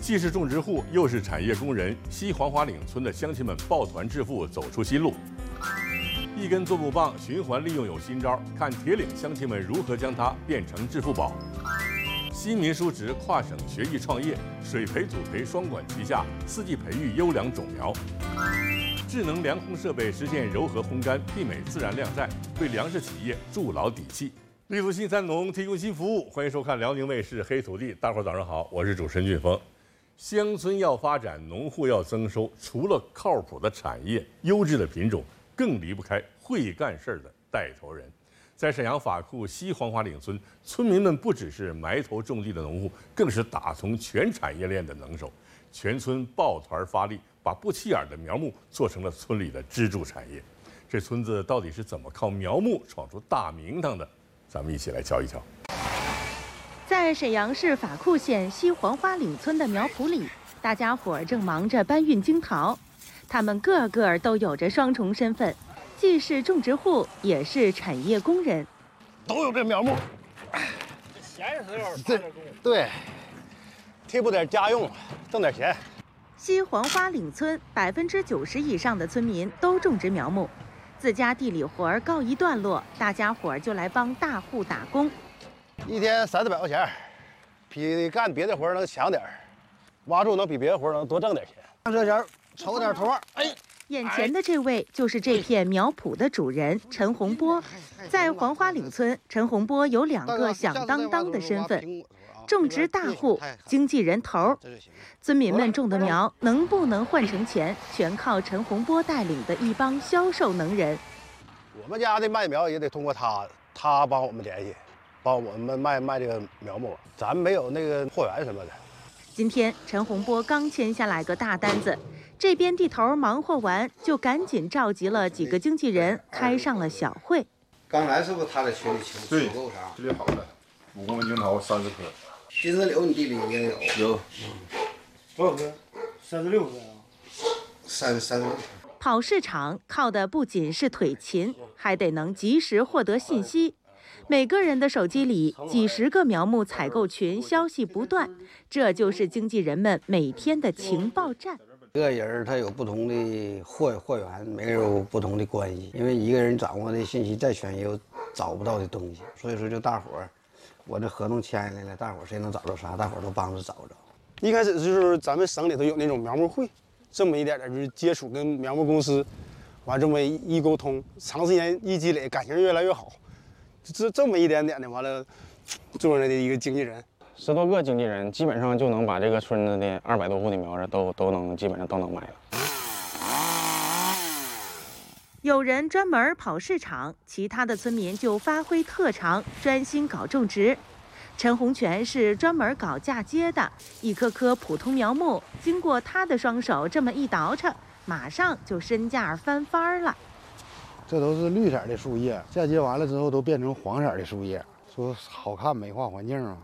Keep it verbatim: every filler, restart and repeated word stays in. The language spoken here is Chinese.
既是种植户，又是产业工人，西黄花岭村的乡亲们抱团致富，走出新路。一根做木棒循环利用有新招，看铁岭乡亲们如何将它变成致富宝。新民叔侄跨省学艺创业，水培土培双管齐下，四季培育优良种苗。智能凉烘设备实现柔和烘干，媲美自然晾晒，为粮食企业筑牢底气。立足新三农，提供新服务，欢迎收看辽宁卫视《黑土地》。大伙儿早上好，我是主持人俊峰。乡村要发展，农户要增收，除了靠谱的产业、优质的品种，更离不开会干事儿的带头人。在沈阳法库西黄花岭村，村民们不只是埋头种地的农户，更是打通全产业链的能手。全村抱团发力，把不起眼的苗木做成了村里的支柱产业。这村子到底是怎么靠苗木闯出大名堂的？咱们一起来瞧一瞧。 在沈阳市法库县西黄花岭村的苗圃里，大家伙儿正忙着搬运经桃，他们个个都有着双重身份。既是种植户，也是产业工人， 都有这苗木。 闲时候这对，贴补点家用，挣点钱。 西黄花岭村百分之九十以上的村民都种植苗木，自家地里活儿告一段落，大家伙儿就来帮大户打工。 一天三四百块钱，比干别的活能强点儿，挖树能比别的活能多挣点钱。这前瞅点头，哎。 眼前的这位就是这片苗圃的主人陈洪波。在黄花岭村，陈洪波有两个响当当的身份：种植大户、经纪人头。村民们种的苗能不能换成钱，全靠陈洪波带领的一帮销售能人。 我们家的卖苗也得通过他，他帮我们联系，帮我们卖卖这个苗木。咱没有那个货源什么的。 今天陈洪波刚签下来个大单子。这边地头忙活完，就赶紧召集了几个经纪人，开上了小会。 刚才是不是他在群里求对， 够啥？ 这里好的，五公斤桃三十颗。 金丝柳你地里也有？ 有。 多少颗？三十六颗啊。 三三十六。 跑市场靠的不仅是腿勤，还得能及时获得信息。每个人的手机里几十个苗木采购群，消息不断，这就是经纪人们每天的情报站。 一个人他有不同的货货源，每个人有不同的关系，因为一个人掌握的信息再全也有找不到的东西，所以说就大伙儿，我这合同签下来了，大伙儿谁能找着啥，大伙儿都帮着找着。 一开始就是咱们省里头有那种苗木会，这么一点点就是接触跟苗木公司，完这么一沟通，长时间一积累，感情越来越好，这这么一点点的，完了做人的一个经纪人。 十多个经纪人，基本上就能把这个村子的二百多户的苗子都都能基本上都能买了。 有人专门跑市场，其他的村民就发挥特长，专心搞种植。陈洪全是专门搞嫁接的，一棵棵普通苗木，经过他的双手这么一倒饬，马上就身价翻番了。 这都是绿色的树叶，嫁接完了之后都变成黄色的树叶，说好看美化环境啊。